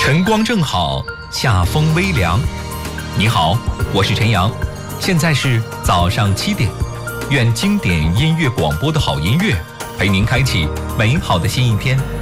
晨光正好，夏风微凉。你好，我是陈阳，现在是早上7点。愿经典音乐广播的好音乐陪您开启美好的新一天。